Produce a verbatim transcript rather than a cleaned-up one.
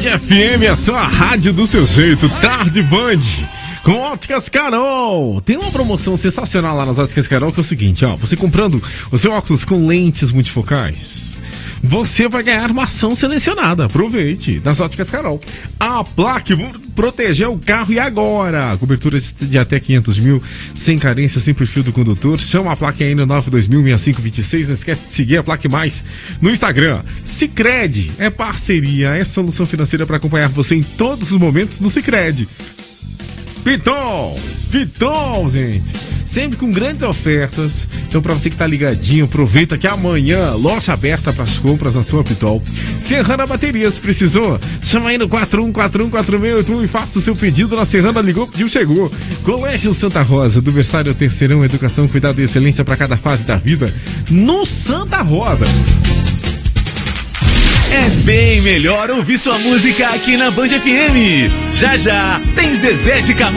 F M, a sua rádio do seu jeito, Tarde Band, com Óticas Carol. Tem uma promoção sensacional lá nas Óticas Carol, que é o seguinte, ó, você comprando o seu óculos com lentes multifocais, você vai ganhar uma ação selecionada. Aproveite, das Óticas Carol. A placa, vamos proteger o carro e agora. Cobertura de até quinhentos mil, sem carência, sem perfil do condutor. Chama a placa aí no nove dois mil, sessenta e cinco vinte e seis. Não esquece de seguir a Plaque Mais no Instagram. Sicredi é parceria, é solução financeira para acompanhar você em todos os momentos do Sicredi. Pitol, Pitol, gente, sempre com grandes ofertas. Então, para você que tá ligadinho, aproveita que amanhã, loja aberta para as compras na sua Pitol. Serrana Baterias, precisou? Chama aí no quatro um quatro um quatro seis oito um e faça o seu pedido na Serrana. Ligou, pediu, chegou. Colégio Santa Rosa, do berçário ao terceirão, educação, cuidado e excelência para cada fase da vida no Santa Rosa. É bem melhor ouvir sua música aqui na Band F M. Já já tem Zezé de Camargo.